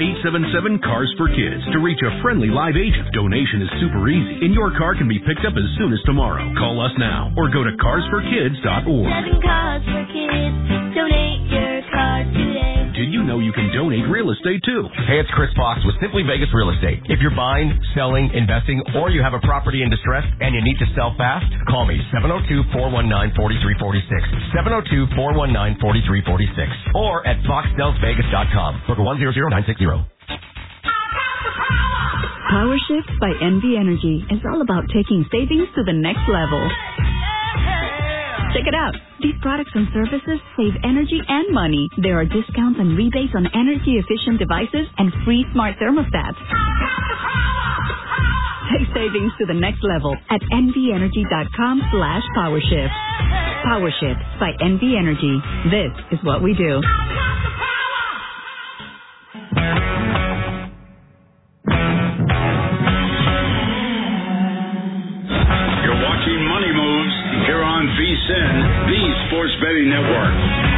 877-CARS for Kids to reach a friendly live agent. Donation is super easy, and your car can be picked up as soon as tomorrow. Call us now or go to carsforkids.org. 7 Cars for Kids. Donate your car today. Did you know you can donate real estate too? Hey, it's Chris Fox with Simply Vegas Real Estate. If you're buying, selling, investing, or you have a property in distress and you need to sell fast, call me 702-419-4346. 702-419-4346. Or at foxsellsvegas.com. Book 100960. Power Shift by NV Energy is all about taking savings to the next level. Check it out. These products and services save energy and money. There are discounts and rebates on energy-efficient devices and free smart thermostats. Take savings to the next level at nvenergy.com/powershift. PowerShift by NV Energy. This is what we do. VSiN, the Sports Betting Network.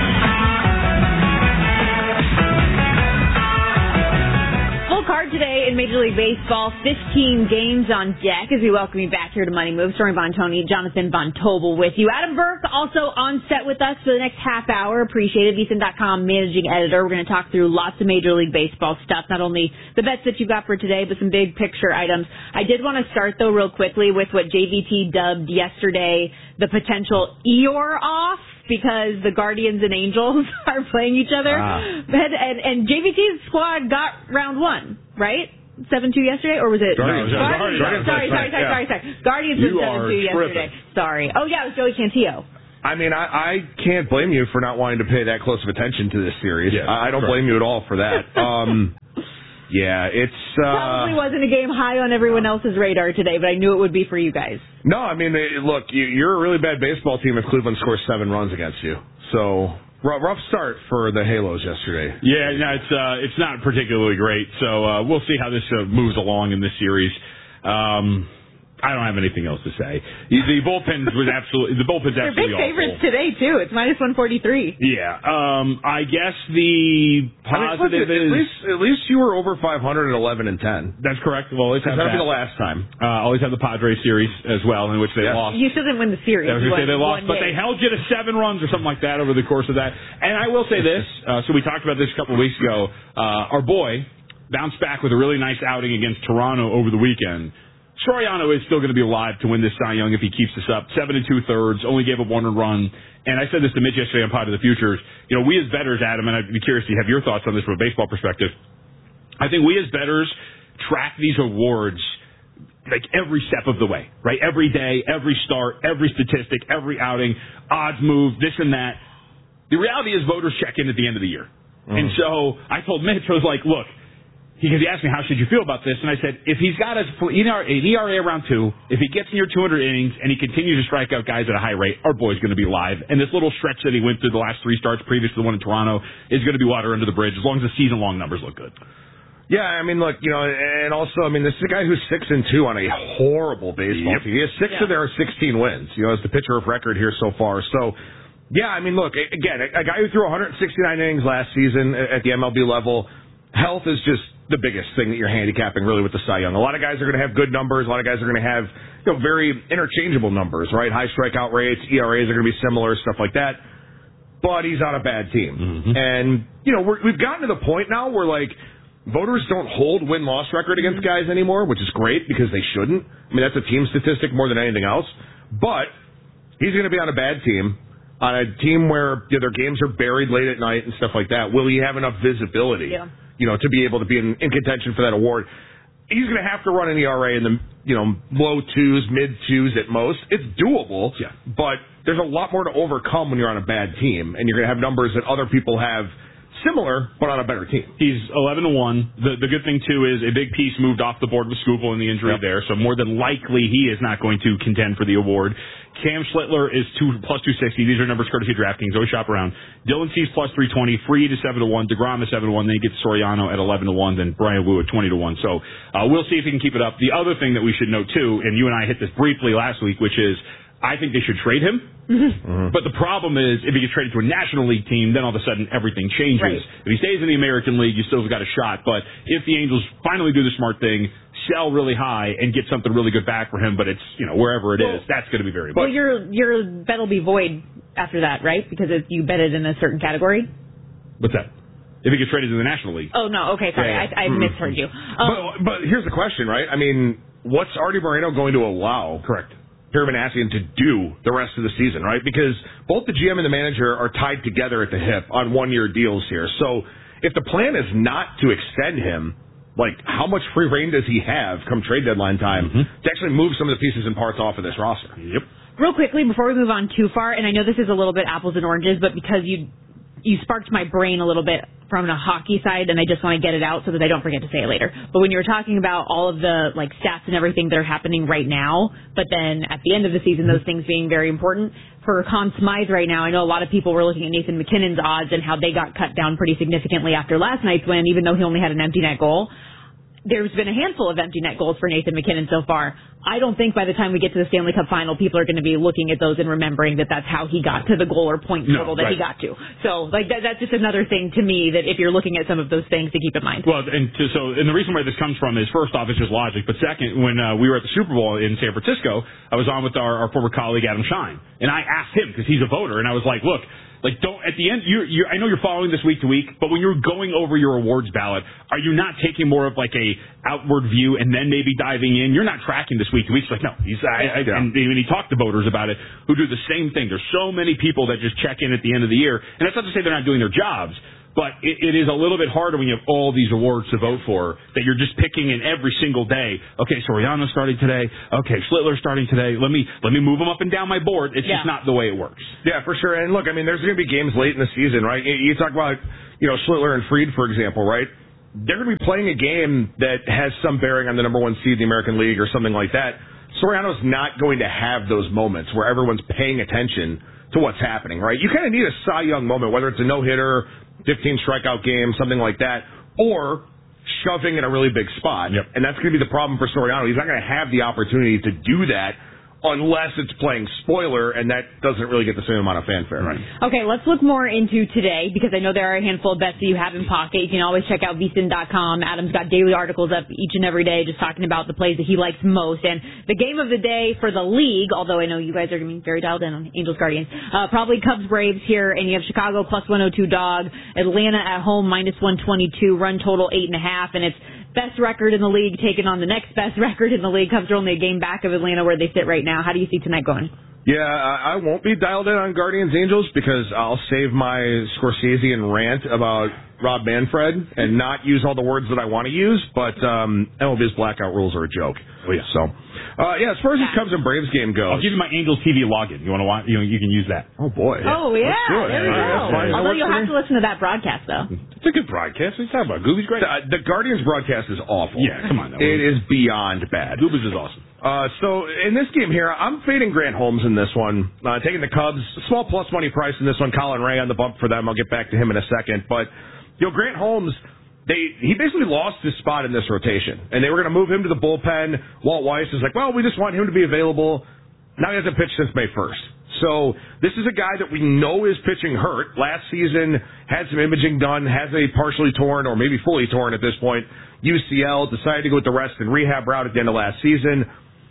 Full card today in Major League Baseball. 15 games on deck as we welcome you back here to Money Moves. Stormy Bontoni, Jonathan Von Tobel with you. Adam Burke also on set with us for the next half hour. Appreciate it. VSiN.com managing editor. We're going to talk through lots of Major League Baseball stuff. Not only the bets that you've got for today, but some big picture items. I did want to start, though, real quickly with what JVT dubbed yesterday the potential Eeyore off, because the Guardians and Angels are playing each other. And JVT's squad got round one, right? 7-2 yesterday, or was it? Guardians. Sorry. Guardians was 7-2 yesterday. Sorry. Oh, yeah, it was Joey Cantillo. I mean, I can't blame you for not wanting to pay that close of attention to this series. Yeah, I don't blame you at all for that. Yeah, it's... probably wasn't a game high on everyone else's radar today, but I knew it would be for you guys. No, I mean, look, you're a really bad baseball team if Cleveland scores 7 runs against you. So, rough start for the Halos yesterday. Yeah, no, it's not particularly great. So we'll see how this moves along in this series. I don't have anything else to say. The bullpen's absolutely awful. They're big favorites today too. It's minus 143. Yeah. I guess the positive is at least you were over 500 at 11-10. That's correct. Well, that'll be the last time. Always have the Padres series as well, in which they lost. You still didn't win the series. I was going to say they lost, but they held you to 7 runs or something like that over the course of that. And I will say this. So we talked about this a couple of weeks ago. Our boy bounced back with a really nice outing against Toronto over the weekend. Soriano is still going to be alive to win this Cy Young if he keeps this up. 7 2/3, only gave up 1 run. And I said this to Mitch yesterday on Pod of the Futures. You know, we as bettors, Adam, and I'd be curious to have your thoughts on this from a baseball perspective. I think we as bettors track these awards like every step of the way, right? Every day, every start, every statistic, every outing, odds move, this and that. The reality is voters check in at the end of the year. And so I told Mitch, I was like, look, because he asked me, how should you feel about this? And I said, if he's got an ERA around 2, if he gets near 200 innings and he continues to strike out guys at a high rate, our boy's going to be live. And this little stretch that he went through the last 3 starts previous to the one in Toronto is going to be water under the bridge as long as the season-long numbers look good. Yeah, I mean, look, you know, and also, I mean, this is a guy who's 6-2 on a horrible baseball team. He has 6 of their 16 wins, you know, as the pitcher of record here so far. So, yeah, I mean, look, again, a guy who threw 169 innings last season at the MLB level, health is just the biggest thing that you're handicapping really with the Cy Young. A lot of guys are going to have good numbers. A lot of guys are going to have, you know, very interchangeable numbers, right? High strikeout rates, ERAs are going to be similar, stuff like that. But he's on a bad team. And, you know, we've gotten to the point now where, like, voters don't hold win-loss record against guys anymore, which is great because they shouldn't. I mean, that's a team statistic more than anything else. But he's going to be on a bad team, on a team where, you know, their games are buried late at night and stuff like that. Will he have enough visibility? You know, to be able to be in contention for that award? He's going to have to run an ERA in the, you know, low 2s, mid 2s at most. It's doable, but there's a lot more to overcome when you're on a bad team, and you're going to have numbers that other people have similar, but on a better team. He's 11-1. The good thing, too, is a big piece moved off the board with Skubal in the injury there, so more than likely he is not going to contend for the award. Cam Schlittler is plus 260. These are numbers courtesy of DraftKings. Always shop around. Dylan Cease plus 320. Freed is 7-1. DeGrom is 7-1. Then you get Soriano at 11-1. Then Brian Wu at 20-1. So we'll see if he can keep it up. The other thing that we should note, too, and you and I hit this briefly last week, which is I think they should trade him But the problem is, if he gets traded to a National League team, then all of a sudden everything changes. Right. If he stays in the American League, you still got a shot. But if the Angels finally do the smart thing, sell really high and get something really good back for him, but it's wherever it is, that's going to be very important. Well, your bet will be void after that, right? Because you bet it in a certain category. What's that? If he gets traded to the National League. Oh no, okay, sorry, Yeah. I misheard you. But here's the question, right? I mean, what's Artie Moreno going to allow? Correct. Pierre Manassian to do the rest of the season, right? Because both the GM and the manager are tied together at the hip on one-year deals here. So if the plan is not to extend him, like, how much free reign does he have come trade deadline time to actually move some of the pieces and parts off of this roster? Yep. Real quickly, before we move on too far, and I know this is a little bit apples and oranges, but because you sparked my brain a little bit from the hockey side, and I just want to get it out so that I don't forget to say it later. But when you were talking about all of the stats and everything that are happening right now, but then at the end of the season, those things being very important, for Conn Smythe right now, I know a lot of people were looking at Nathan McKinnon's odds and how they got cut down pretty significantly after last night's win, even though he only had an empty net goal. There's been a handful of empty net goals for Nathan McKinnon so far. I don't think by the time we get to the Stanley Cup final, people are going to be looking at those and remembering that that's how he got to the goal or point total that he got to. So, that's just another thing to me that if you're looking at some of those things to keep in mind. Well, and the reason where this comes from is, first off, it's just logic. But second, when we were at the Super Bowl in San Francisco, I was on with our former colleague Adam Shine, and I asked him because he's a voter, and I was like, look. Don't at the end. I know you're following this week to week, but when you're going over your awards ballot, are you not taking more of a outward view and then maybe diving in? You're not tracking this week to week. It's like, no, and he talked to voters about it who do the same thing. There's so many people that just check in at the end of the year, and that's not to say they're not doing their jobs. But it is a little bit harder when you have all these awards to vote for that you're just picking in every single day. Okay, Soriano's starting today. Okay, Schlittler's starting today. Let me move them up and down my board. It's just not the way it works. Yeah, for sure. And look, I mean, there's going to be games late in the season, right? You talk about, Schlittler and Fried, for example, right? They're going to be playing a game that has some bearing on the number one seed in the American League or something like that. Soriano's not going to have those moments where everyone's paying attention to what's happening, right? You kind of need a Cy Young moment, whether it's a no-hitter, 15 strikeout game, something like that, or shoving in a really big spot. Yep. And that's going to be the problem for Soriano. He's not going to have the opportunity to do that unless it's playing spoiler, and that doesn't really get the same amount of fanfare. Right. Okay, let's look more into today, because I know there are a handful of bets that you have in pocket. You can always check out vsin.com. Adam's got daily articles up each and every day just talking about the plays that he likes most. And the game of the day for the league, although I know you guys are going to be very dialed in on Angels Guardians, probably Cubs Braves here, and you have Chicago plus 102 dog, Atlanta at home minus 122, run total 8.5, and it's best record in the league taking on the next best record in the league. Cubs are only a game back of Atlanta where they sit right now. How do you see tonight going? Yeah, I won't be dialed in on Guardians Angels because I'll save my Scorsesean rant about Rob Manfred and not use all the words that I want to use, but MLB's blackout rules are a joke. Oh, yeah. So, as far as this Cubs and Braves game goes... I'll give you my Angels TV login. You want to watch? You can use that. Oh, boy. Oh, yeah. There we go. Fine. Although you'll have to listen to that broadcast, though. It's a good broadcast. What are you talking about? Gooby's great. The Guardians broadcast is awful. Yeah, come on. It is beyond bad. Gooby's is awesome. So in this game here, I'm fading Grant Holmes in this one. Taking the Cubs, small plus money price in this one. Colin Ray on the bump for them. I'll get back to him in a second. But, Grant Holmes, he basically lost his spot in this rotation. And they were going to move him to the bullpen. Walt Weiss is like, well, we just want him to be available. Now he hasn't pitched since May 1st. So this is a guy that we know is pitching hurt. Last season, had some imaging done, has a partially torn or maybe fully torn at this point UCL, decided to go with the rest and rehab route at the end of last season.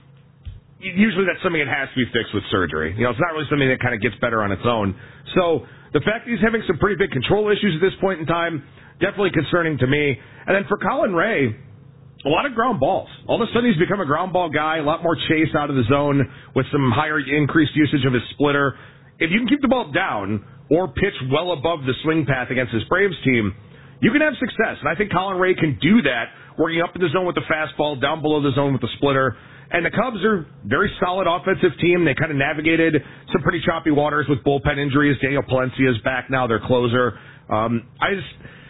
Usually that's something that has to be fixed with surgery. It's not really something that kind of gets better on its own. So the fact that he's having some pretty big control issues at this point in time, definitely concerning to me. And then for Colin Ray, a lot of ground balls. All of a sudden he's become a ground ball guy, a lot more chase out of the zone with some higher increased usage of his splitter. If you can keep the ball down or pitch well above the swing path against this Braves team, you can have success. And I think Colin Ray can do that, working up in the zone with the fastball, down below the zone with the splitter. And the Cubs are a very solid offensive team. They kind of navigated some pretty choppy waters with bullpen injuries. Daniel Palencia is back now, their closer.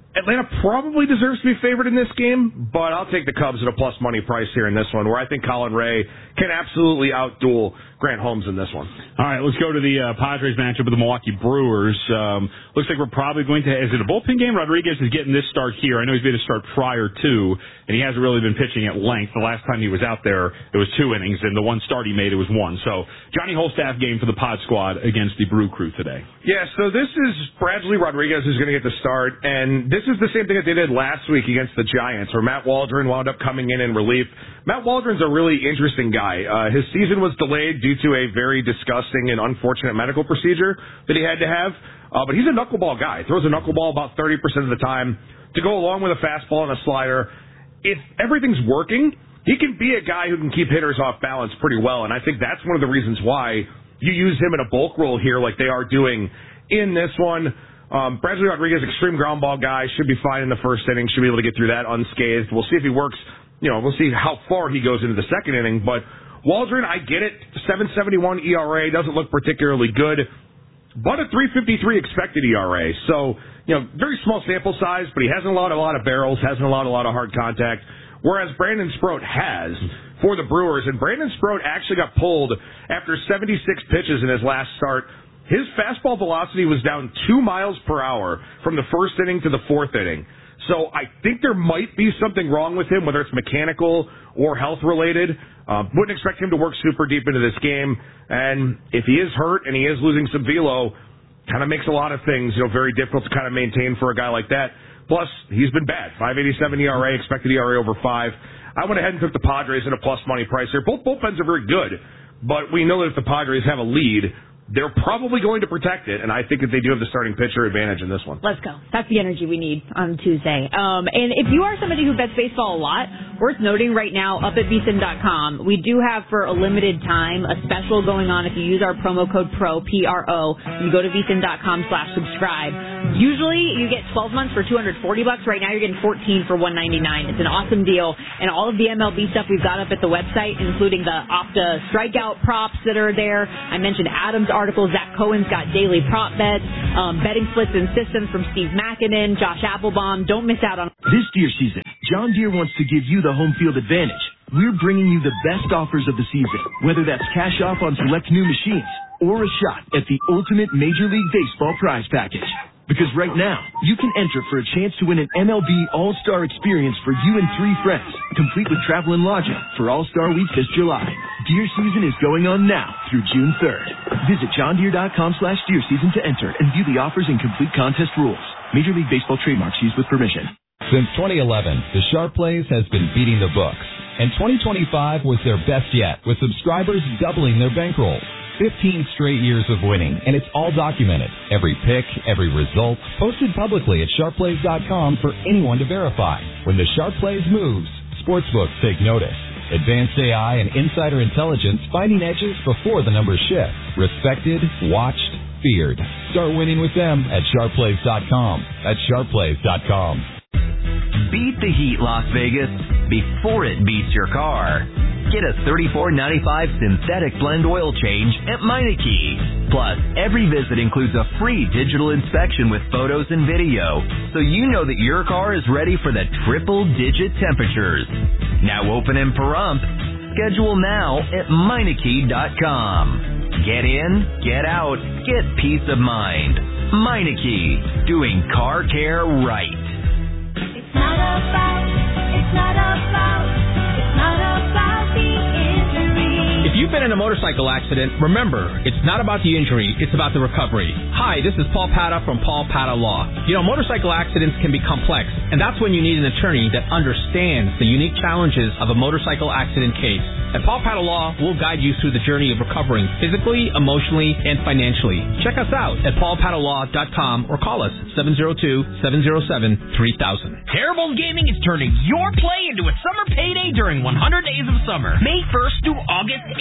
Atlanta probably deserves to be favored in this game, but I'll take the Cubs at a plus money price here in this one, where I think Colin Ray can absolutely outduel Grant Holmes in this one. All right, let's go to the Padres matchup with the Milwaukee Brewers. Looks like we're probably going to, is it a bullpen game? Rodriguez is getting this start here. I know he's made a start prior to, and he hasn't really been pitching at length. The last time he was out there, it was 2 innings, and the one start he made, it was 1. So Johnny Holstaff game for the Pod squad against the Brew Crew today. Yeah, so this is Bradley Rodriguez who's going to get the start, and this is the same thing that they did last week against the Giants, where Matt Waldron wound up coming in relief. Matt Waldron's a really interesting guy. His season was delayed due to a very disgusting and unfortunate medical procedure that he had to have, but he's a knuckleball guy. He throws a knuckleball about 30% of the time to go along with a fastball and a slider. If everything's working, he can be a guy who can keep hitters off balance pretty well, and I think that's one of the reasons why you use him in a bulk role here like they are doing in this one. Bradley Rodriguez, extreme ground ball guy, should be fine in the first inning, should be able to get through that unscathed. We'll see if he works, we'll see how far he goes into the second inning, but Waldron, I get it, 7.71 ERA, doesn't look particularly good, but a 3.53 expected ERA, so, very small sample size, but he hasn't allowed a lot of barrels, hasn't allowed a lot of hard contact, whereas Brandon Sproat has for the Brewers, and Brandon Sproat actually got pulled after 76 pitches in his last start. His fastball velocity was down 2 miles per hour from the first inning to the fourth inning. So I think there might be something wrong with him, whether it's mechanical or health-related. Wouldn't expect him to work super deep into this game. And if he is hurt and he is losing some velo, kind of makes a lot of things very difficult to kind of maintain for a guy like that. Plus, he's been bad. 5.87 ERA, expected ERA over 5. I went ahead and took the Padres at a plus money price here. Both bullpens are very good, but we know that if the Padres have a lead, they're probably going to protect it, and I think that they do have the starting pitcher advantage in this one. Let's go. That's the energy we need on Tuesday. And if you are somebody who bets baseball a lot, worth noting right now, up at vsin.com, we do have for a limited time a special going on if you use our promo code PRO, P-R-O, and you go to vsin.com/subscribe. Usually you get 12 months for $240. Right now you're getting 14 for $199. It's an awesome deal. And all of the MLB stuff we've got up at the website, including the Opta strikeout props that are there. I mentioned Adam's article. Zach Cohen's got daily prop bets, betting splits and systems from Steve McKinnon, Josh Applebaum. Don't miss out on this deer season. John Deere wants to give you the home field advantage. We're bringing you the best offers of the season, whether that's cash off on select new machines or a shot at the ultimate Major League Baseball prize package. Because right now, you can enter for a chance to win an MLB All-Star experience for you and 3 friends, complete with travel and lodging for All-Star Week this July. Deer season is going on now through June 3rd. Visit johndeere.com/deer season to enter and view the offers and complete contest rules. Major League Baseball trademarks used with permission. Since 2011, the Sharp Plays has been beating the books, and 2025 was their best yet, with subscribers doubling their bankroll. 15 straight years of winning, and it's all documented. Every pick, every result, posted publicly at sharpplays.com for anyone to verify. When the Sharp Plays moves, sportsbooks take notice. Advanced AI and insider intelligence finding edges before the numbers shift. Respected, watched, feared. Start winning with them at sharpplays.com. That's sharpplays.com. Beat the heat, Las Vegas, before it beats your car. Get a $34.95 synthetic blend oil change at Meineke. Plus, every visit includes a free digital inspection with photos and video, so you know that your car is ready for the triple-digit temperatures. Now open in Pahrump. Schedule now at Meineke.com. Get in, get out, get peace of mind. Meineke, doing car care right. It's not about the injury. If you've been in a motorcycle accident, remember, it's not about the injury, it's about the recovery. Hi, this is Paul Pata from Paul Pata Law. Motorcycle accidents can be complex, and that's when you need an attorney that understands the unique challenges of a motorcycle accident case. At Paul Pata Law, we'll guide you through the journey of recovering physically, emotionally, and financially. Check us out at paulpatalaw.com or call us 702-707-3000. Terribles Gaming is turning your play into a summer payday during 100 Days of Summer, May 1st through August 8th.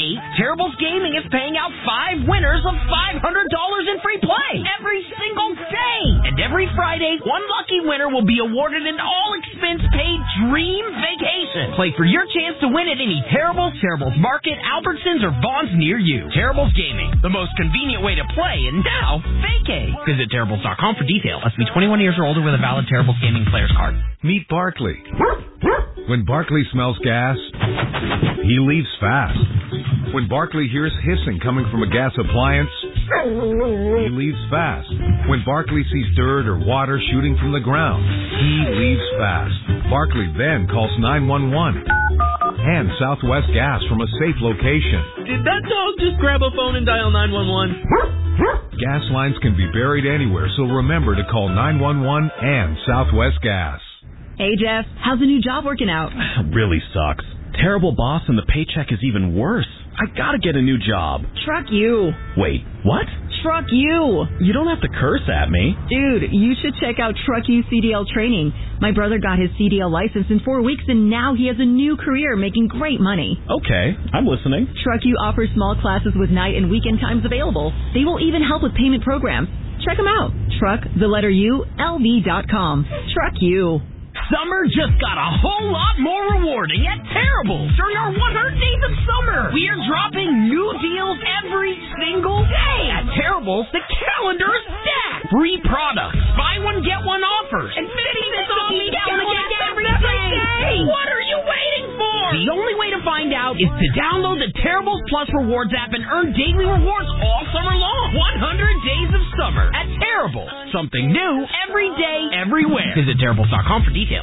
Terribles Gaming is paying out 5 winners of $500 in free play every single day. And every Friday, one lucky winner will be awarded an all-expense-paid dream vacation. Play for your chance to win at any Terribles, Terribles Market, Albertsons, or Vaughn's near you. Terribles Gaming, the most convenient way to play, and now vacate. Visit Terribles.com for details. Must be 21 years or older with a valid Terribles Gaming player's card. Meet Barkley. When Barkley smells gas, he leaves fast. When Barkley hears hissing coming from a gas appliance, he leaves fast. When Barkley sees dirt or water shooting from the ground, he leaves fast. Barkley then calls 911 and Southwest Gas from a safe location. Did that dog just grab a phone and dial 911? Gas lines can be buried anywhere, so remember to call 911 and Southwest Gas. Hey, Jeff, how's the new job working out? Really sucks. Terrible boss and the paycheck is even worse. I gotta get a new job. Truck you. Wait, what? Truck you. You don't have to curse at me. Dude, you should check out Truck You CDL training. My brother got his CDL license in 4 weeks, and now he has a new career making great money. Okay, I'm listening. Truck You offers small classes with night and weekend times available. They will even help with payment programs. Check them out. Truck, the letter U, LV.com. Truck You. Summer just got a whole lot more rewarding at Terribles during our 100 Days of Summer. We are dropping new deals every single day. At Terribles, the calendar is stacked. Free products, buy one, get one offers, and 50 cents off get one every day. What are you waiting for? The only way to find out is to download the Terribles Plus Rewards app and earn daily rewards all summer long. 100 Days of Summer at Terribles. Something new every day, everywhere. Visit Terribles.com for details.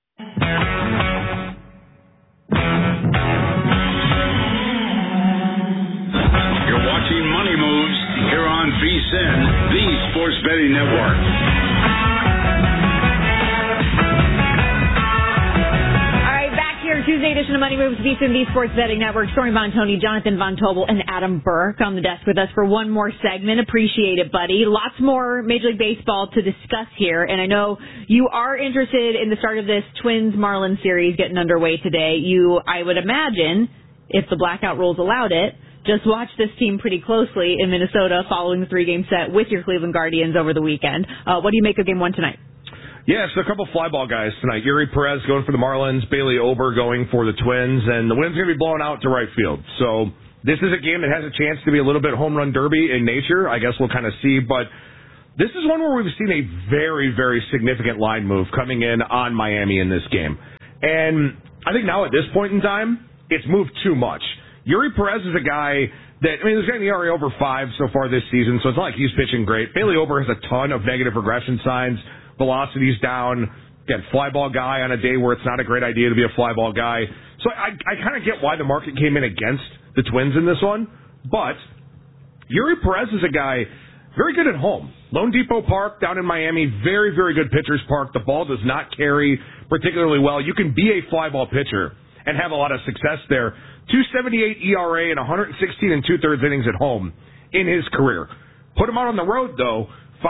You're watching Money Moves here on VSiN, the Sports Betting Network. Tuesday edition of Money Moves, VSiN, the Sports Betting Network. Stormy Bontoni, Jonathan Von Tobel, and Adam Burke on the desk with us for one more segment. Appreciate it, buddy. Lots more Major League Baseball to discuss here, and I know you are interested in the start of this Twins-Marlins series getting underway today. I would imagine, if the blackout rules allowed it, just watch this team pretty closely in Minnesota following the 3-game set with your Cleveland Guardians over the weekend. What do you make of Game 1 tonight? Yeah, so a couple fly ball guys tonight. Yuri Perez going for the Marlins, Bailey Ober going for the Twins, and the wind's going to be blowing out to right field. So this is a game that has a chance to be a little bit home run derby in nature. I guess we'll kind of see, but this is one where we've seen a very, very significant line move coming in on Miami in this game. And I think now at this point in time, it's moved too much. Yuri Perez is a guy that, he's got an ERA over 5 so far this season, so it's not like he's pitching great. Bailey Ober has a ton of negative regression signs. Velocity's down. Again, fly ball guy on a day where it's not a great idea to be a fly ball guy. So I kind of get why the market came in against the Twins in this one. But Yuri Perez is a guy very good at home. Lone Depot Park down in Miami, very, very good pitcher's park. The ball does not carry particularly well. You can be a fly ball pitcher and have a lot of success there. 2.78 ERA and 116 2/3 innings at home in his career. Put him out on the road, though.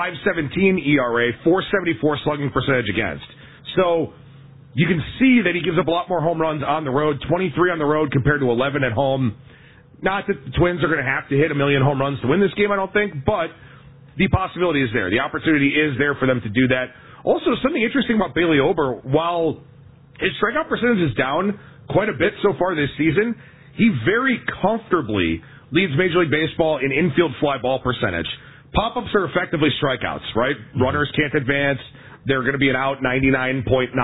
5.17 ERA, 4.74 slugging percentage against. So you can see that he gives up a lot more home runs on the road, 23 on the road compared to 11 at home. Not that the Twins are going to have to hit 1 million home runs to win this game, I don't think, but the possibility is there. The opportunity is there for them to do that. Also, something interesting about Bailey Ober, while his strikeout percentage is down quite a bit so far this season, he very comfortably leads Major League Baseball in infield fly ball percentage. Pop-ups are effectively strikeouts, right? Runners can't advance. They're going to be an out 99.9%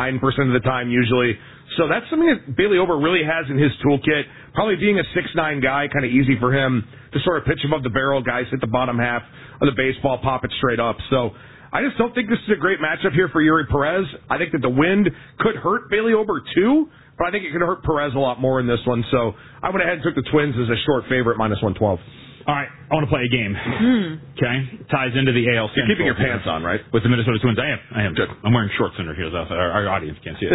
of the time usually. So that's something that Bailey Ober really has in his toolkit. Probably being a 6'9" guy, kind of easy for him to sort of pitch above the barrel. Guys hit the bottom half of the baseball, pop it straight up. So I just don't think this is a great matchup here for Yuri Perez. I think that the wind could hurt Bailey Ober too, but I think it could hurt Perez a lot more in this one. So I went ahead and took the Twins as a short favorite, -112. All right, I want to play a game. Okay, ties into the AL Central. You're keeping your pants on, right? With the Minnesota Twins, I am. Good. I'm wearing shorts under here, so our audience can't see it.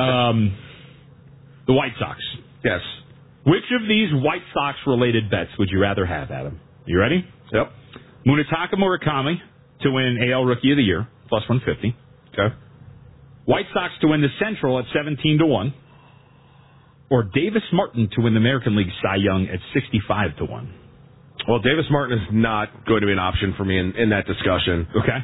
The White Sox. Yes. Which of these White Sox-related bets would you rather have, Adam? You ready? Yep. Munetaka Murakami to win AL Rookie of the Year, +150. Okay. White Sox to win the Central at 17-1. or Davis Martin to win the American League Cy Young at 65-1? Well, Davis Martin is not going to be an option for me in that discussion. Okay.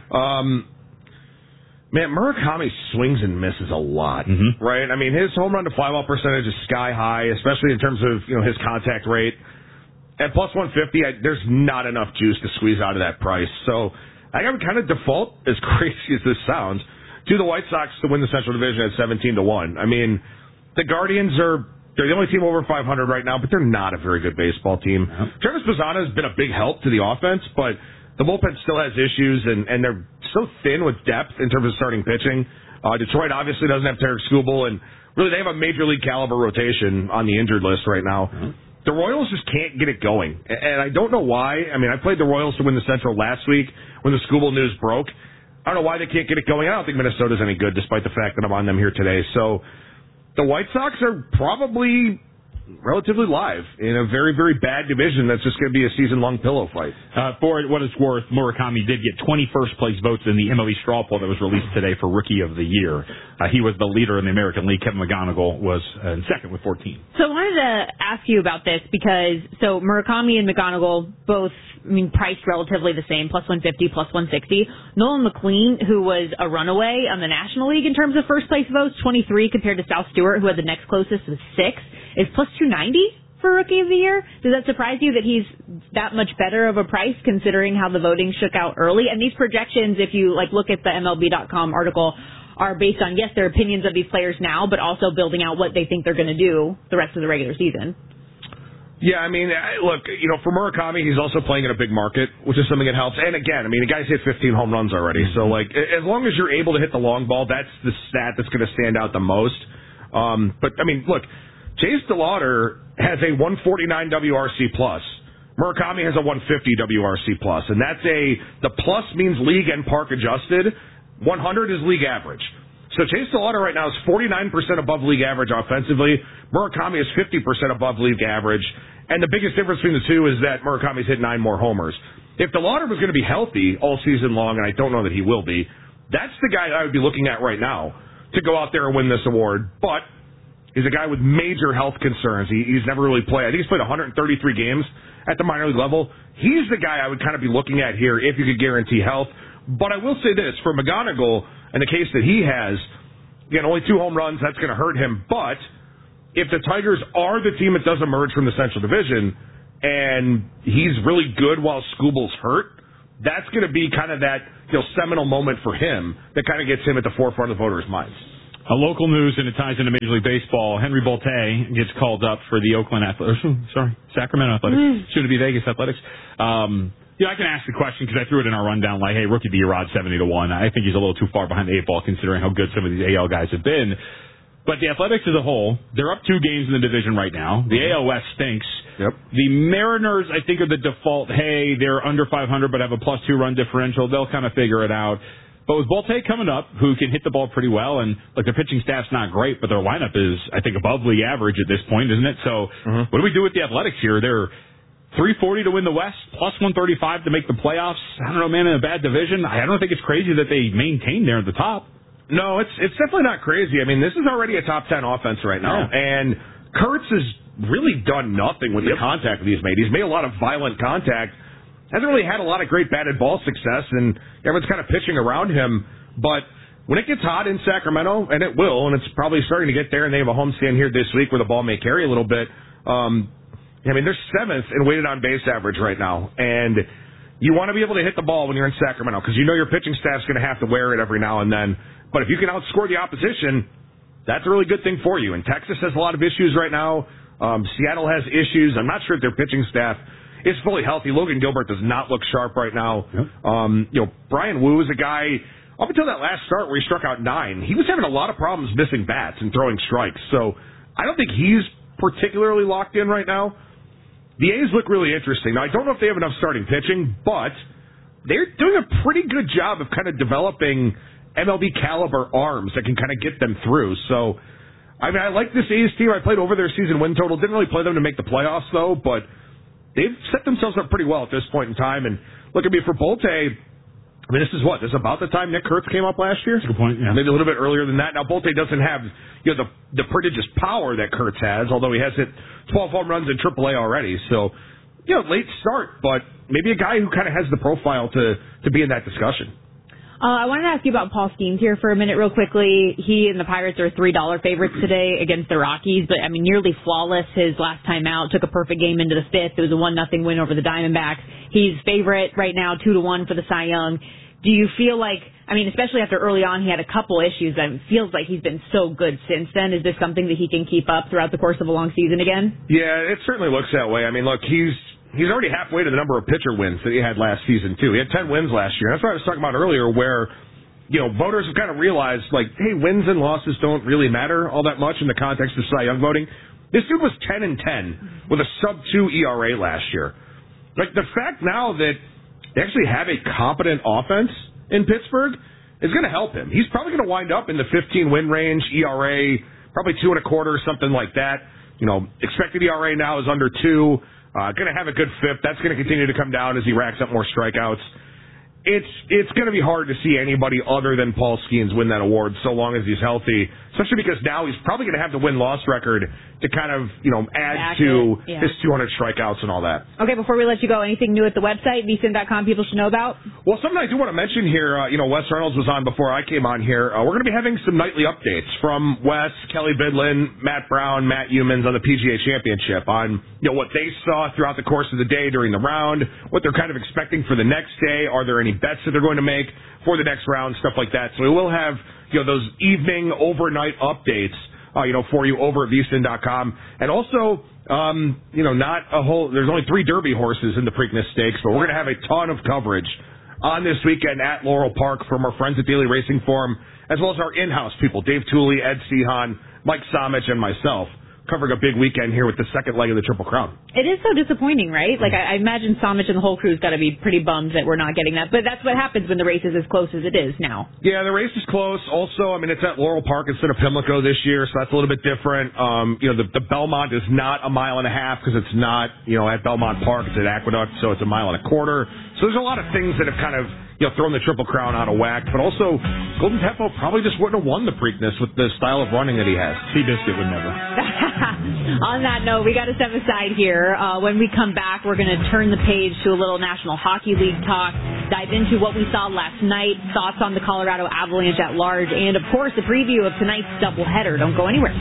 Man, Murakami swings and misses a lot, right? I mean, his home run to fly ball percentage is sky high, especially in terms of his contact rate. At plus 150, there's not enough juice to squeeze out of that price. So I would kind of default, as crazy as this sounds, to the White Sox to win the Central Division at 17-1. I mean, the Guardians they're the only team over 500 right now, but they're not a very good baseball team. Travis Bazzana has been a big help to the offense, but the bullpen still has issues, and they're so thin with depth in terms of starting pitching. Detroit obviously doesn't have Tarek Skubal, and really they have a major league caliber rotation on the injured list right now. The Royals just can't get it going, and I don't know why. I mean, I played the Royals to win the Central last week when the Skubal news broke. I don't know why they can't get it going. I don't think Minnesota's any good, despite the fact that I'm on them here today. So the White Sox are probably relatively live in a very, very bad division that's just going to be a season-long pillow fight. For what it's worth, Murakami did get 20 first-place votes in the MLB straw poll that was released today for Rookie of the Year. He was the leader in the American League. Kevin McGonigal was in second with 14. So I wanted to ask you about this because, Murakami and McGonigal both, priced relatively the same, plus 150, plus 160. Nolan McLean, who was a runaway on the National League in terms of first-place votes, 23 compared to South Stewart, who had the next closest with 6, is plus 290 for Rookie of the Year. Does that surprise you that he's that much better of a price considering how the voting shook out early? And these projections, if you look at the MLB.com article, are based on, yes, their opinions of these players now, but also building out what they think they're going to do the rest of the regular season. Yeah, look, for Murakami, he's also playing in a big market, which is something that helps. And again, the guy's hit 15 home runs already. So, as long as you're able to hit the long ball, that's the stat that's going to stand out the most. Look, Chase DeLauder has a 149 WRC plus. Murakami has a 150 WRC plus, and the plus means league and park adjusted. 100 is league average. So Chase DeLauder right now is 49% above league average offensively. Murakami is 50% above league average, and the biggest difference between the two is that Murakami's hit 9 more homers. If DeLauder was going to be healthy all season long, and I don't know that he will be, that's the guy I would be looking at right now to go out there and win this award. But he's a guy with major health concerns. He's never really played. I think he's played 133 games at the minor league level. He's the guy I would kind of be looking at here if you could guarantee health. But I will say this, for McGonigal, and the case that he has, again, only 2 home runs, that's going to hurt him. But if the Tigers are the team that does emerge from the Central Division, and he's really good while Skubal's hurt, that's going to be kind of that seminal moment for him that kind of gets him at the forefront of the voters' minds. Local news, and it ties into Major League Baseball. Henry Bolte gets called up for the Sacramento Athletics, soon to be Vegas Athletics. I can ask the question because I threw it in our rundown hey, Rookie of the Year odds 70-1. I think he's a little too far behind the 8 ball considering how good some of these AL guys have been. But the Athletics as a whole, they're up 2 games in the division right now. The AL West stinks. Yep. The Mariners, I think, are the default, they're under 500 but have a plus 2 run differential. They'll kind of figure it out. But with Bolte coming up, who can hit the ball pretty well, and their pitching staff's not great, but their lineup is, I think, above league average at this point, isn't it? So what do we do with the Athletics here? They're 340 to win the West, plus 135 to make the playoffs. I don't know, man, in a bad division. I don't think it's crazy that they maintain there at the top. No, it's definitely not crazy. This is already a top 10 offense right now. Yeah. And Kurtz has really done nothing with the contact that he's made. He's made a lot of violent contact. Hasn't really had a lot of great batted ball success, and everyone's kind of pitching around him. But when it gets hot in Sacramento, and it will, and it's probably starting to get there, and they have a homestand here this week where the ball may carry a little bit, they're 7th in weighted on base average right now. And you want to be able to hit the ball when you're in Sacramento because you know your pitching staff's going to have to wear it every now and then. But if you can outscore the opposition, that's a really good thing for you. And Texas has a lot of issues right now. Seattle has issues. I'm not sure if their pitching staff is fully healthy. Logan Gilbert does not look sharp right now. Yep. Brian Wu is a guy, up until that last start where he struck out 9, he was having a lot of problems missing bats and throwing strikes. So I don't think he's particularly locked in right now. The A's look really interesting. Now, I don't know if they have enough starting pitching, but they're doing a pretty good job of kind of developing MLB caliber arms that can kind of get them through. So, I like this A's team. I played over their season win total. Didn't really play them to make the playoffs, though, but they've set themselves up pretty well at this point in time. And look at me, for Bolte, I mean, this is about the time Nick Kurtz came up last year? That's a good point, yeah. Maybe a little bit earlier than that. Now, Bolte doesn't have the prodigious power that Kurtz has, although he has hit 12 home runs in AAA already. So, late start, but maybe a guy who kind of has the profile to be in that discussion. I wanted to ask you about Paul Skeens here for a minute real quickly. He and the Pirates are $3 favorites today against the Rockies, but, nearly flawless his last time out. Took a perfect game into the fifth. It was a 1-0 win over the Diamondbacks. He's favorite right now, 2-1 for the Cy Young. Do you feel like, especially after early on he had a couple issues, and it feels like he's been so good since then. Is this something that he can keep up throughout the course of a long season again? Yeah, it certainly looks that way. Look, he's already halfway to the number of pitcher wins that he had last season, too. He had 10 wins last year. That's what I was talking about earlier, where, voters have kind of realized, hey, wins and losses don't really matter all that much in the context of Cy Young voting. This dude was 10-10 with a sub-2 ERA last year. The fact now that they actually have a competent offense in Pittsburgh is going to help him. He's probably going to wind up in the 15-win range, ERA, probably 2.25, something like that. Expected ERA now is under 2. Going to have a good FIP. That's going to continue to come down as he racks up more strikeouts. It's going to be hard to see anybody other than Paul Skeens win that award so long as he's healthy, especially because now he's probably going to have the win-loss record to kind of, add to his 200 strikeouts and all that. Okay, before we let you go, anything new at the website, vsin.com, people should know about? Well, something I do want to mention here, Wes Reynolds was on before I came on here. We're going to be having some nightly updates from Wes, Kelly Bidlin, Matt Brown, Matt Humans on the PGA Championship on, what they saw throughout the course of the day during the round, what they're kind of expecting for the next day. Are there any bets that they're going to make for the next round, stuff like that. So we will have, those evening, overnight updates, for you over at vsin.com. And also, there's only 3 Derby horses in the Preakness Stakes, but we're going to have a ton of coverage on this weekend at Laurel Park from our friends at Daily Racing Forum, as well as our in-house people, Dave Tooley, Ed Sehan, Mike Somich, and myself, covering a big weekend here with the second leg of the Triple Crown. It is so disappointing, right? I imagine Somich and the whole crew's got to be pretty bummed that we're not getting that. But that's what happens when the race is as close as it is now. Yeah, the race is close. Also, it's at Laurel Park instead of Pimlico this year, so that's a little bit different. The Belmont is not a mile and a half because it's not, at Belmont Park. It's at Aqueduct, so it's a mile and a quarter. So there's a lot of things that have kind of thrown the Triple Crown out of whack. But also, Golden Tempo probably just wouldn't have won the Preakness with the style of running that he has. Seabiscuit would never. On that note, we got to step aside here. When we come back, we're going to turn the page to a little National Hockey League talk, dive into what we saw last night, thoughts on the Colorado Avalanche at large, and, of course, a preview of tonight's doubleheader. Don't go anywhere.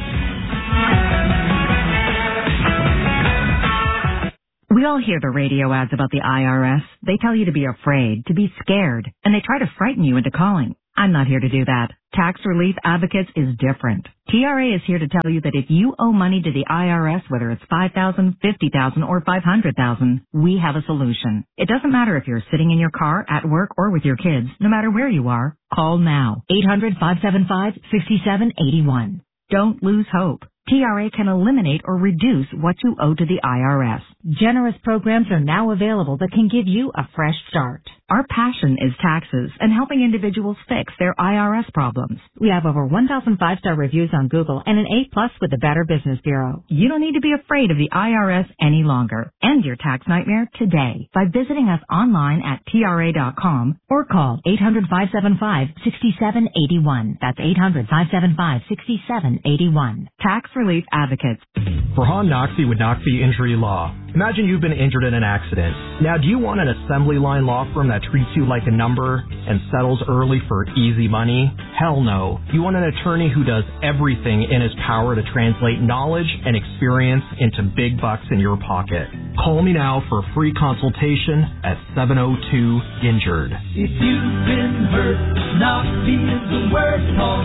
We all hear the radio ads about the IRS. They tell you to be afraid, to be scared, and they try to frighten you into calling. I'm not here to do that. Tax Relief Advocates is different. TRA is here to tell you that if you owe money to the IRS, whether it's $5,000, $50,000, or $500,000, we have a solution. It doesn't matter if you're sitting in your car, at work, or with your kids. No matter where you are, call now. 800-575-6781. Don't lose hope. TRA can eliminate or reduce what you owe to the IRS. Generous programs are now available that can give you a fresh start. Our passion is taxes and helping individuals fix their IRS problems. We have over 1,000 5-star reviews on Google and an A+ with the Better Business Bureau. You don't need to be afraid of the IRS any longer. End your tax nightmare today by visiting us online at TRA.com or call 800-575-6781. That's 800-575-6781. Tax Relief Advocates. Farhan Noxie with Noxie Injury Law. Imagine you've been injured in an accident. Now, do you want an assembly line law firm that treats you like a number and settles early for easy money? Hell no. You want an attorney who does everything in his power to translate knowledge and experience into big bucks in your pocket. Call me now for a free consultation at 702-INJURED. If you've been hurt, Noxie is the word. Call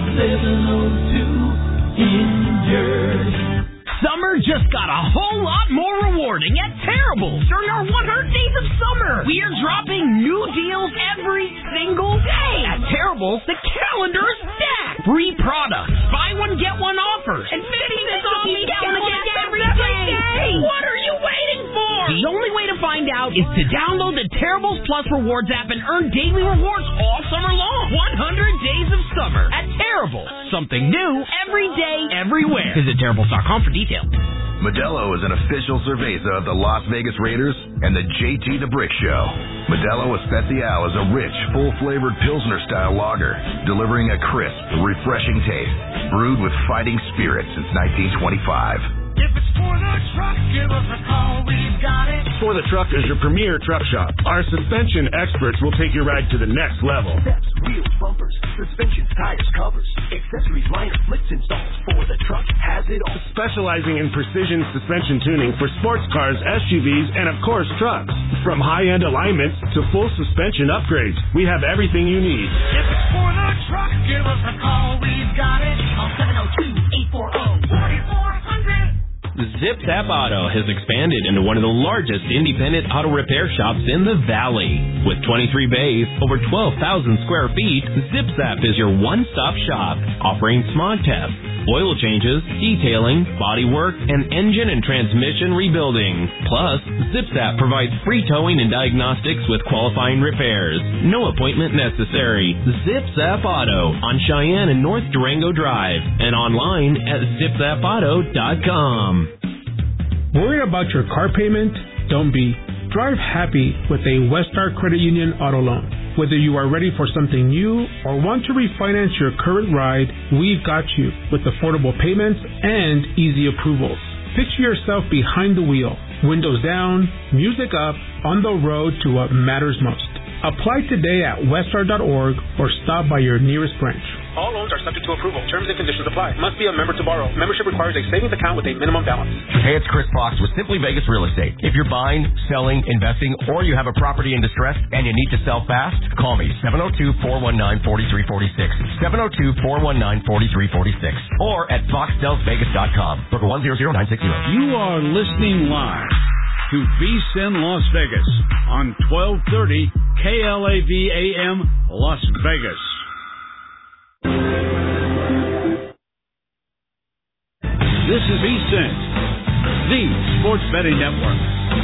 702-INJURED. Summer just got a whole lot more rewarding at Terrible's during our 100 Days of Summer. We are dropping new deals every single day. At Terrible's, the calendar is stacked. Free products, buy one, get one offers, and 50% off every day. What are you waiting for? The only way to find out is to download the Terrible's Plus Rewards app and earn daily rewards all summer long. 100 Days of Summer at Terrible's. Something new every day, everywhere. Visit Terrible's.com for details. Modelo is an official cerveza of the Las Vegas Raiders and the JT the Brick Show. Modelo Especial is a rich, full-flavored Pilsner-style lager, delivering a crisp, refreshing taste, brewed with fighting spirit since 1925. If it's for the truck, give us a call, we've got it. For the Truck is your premier truck shop. Our suspension experts will take your ride to the next level. Steps, wheels, bumpers, suspensions, tires, covers, accessories, liner, flicks installs. For the Truck has it all. Specializing in precision suspension tuning for sports cars, SUVs, and of course trucks. From high-end alignments to full suspension upgrades, we have everything you need. If it's for the truck, give us a call, we've got it. Call 702-840-4400. Zip Zap Auto has expanded into one of the largest independent auto repair shops in the Valley. With 23 bays, over 12,000 square feet, Zip Zap is your one-stop shop, offering smog tests, oil changes, detailing, body work, and engine and transmission rebuilding. Plus, Zip Zap provides free towing and diagnostics with qualifying repairs. No appointment necessary. Zip Zap Auto on Cheyenne and North Durango Drive and online at zipzapauto.com. Worried about your car payment? Don't be. Drive happy with a Westar Credit Union auto loan. Whether you are ready for something new or want to refinance your current ride, we've got you with affordable payments and easy approvals. Picture yourself behind the wheel, windows down, music up, on the road to what matters most. Apply today at westar.org or stop by your nearest branch. All loans are subject to approval. Terms and conditions apply. Must be a member to borrow. Membership requires a savings account with a minimum balance. Hey, it's Chris Fox with Simply Vegas Real Estate. If you're buying, selling, investing, or you have a property in distress and you need to sell fast, call me, 702-419-4346, 702-419-4346, or at foxdelsvegas.com. Book 100960. You are listening live to VSIN Las Vegas on 1230 KLAV AM Las Vegas. This is VSIN, the Sports Betting Network.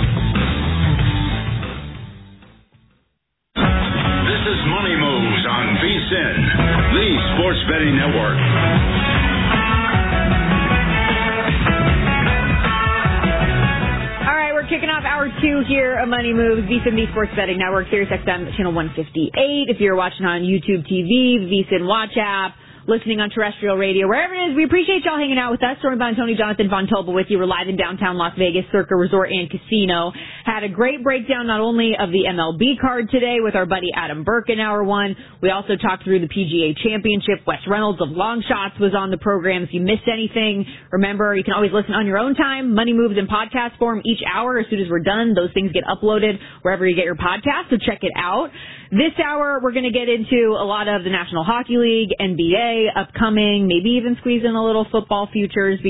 This is Money Moves on VSIN, the Sports Betting Network. Kicking off hour 2 here of Money Moves, VSIN, the Sports Betting Network, Sirius XM, channel 158. If you're watching on YouTube TV, VSIN Watch app, listening on terrestrial radio, wherever it is, we appreciate y'all hanging out with us. Stormy Bontoni, Jonathan Von Tobel with you. We're live in downtown Las Vegas, Circa Resort and Casino. Had a great breakdown not only of the MLB card today with our buddy Adam Burke in hour 1. We also talked through the PGA Championship. Wes Reynolds of Long Shots was on the program. If you missed anything, remember, you can always listen on your own time. Money Moves in podcast form each hour. As soon as we're done, those things get uploaded wherever you get your podcast, so check it out. This hour, we're going to get into a lot of the National Hockey League, NBA, upcoming, maybe even squeeze in a little football futures.